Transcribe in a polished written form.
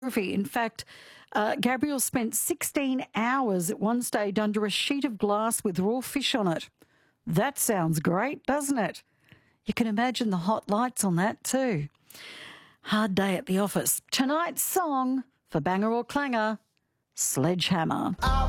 photography. In fact, Gabrielle spent 16 hours at one stage under a sheet of glass with raw fish on it. That sounds great, doesn't it? You can imagine the hot lights on that too. Hard day at the office. Tonight's song, for banger or clanger, Sledgehammer.